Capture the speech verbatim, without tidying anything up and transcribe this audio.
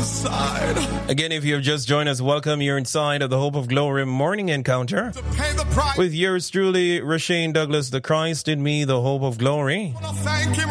side. Again, if you've just joined us, welcome. You're inside of the Hope of Glory morning encounter with yours truly, Rashane Douglas, the Christ in me, the Hope of Glory. Thank him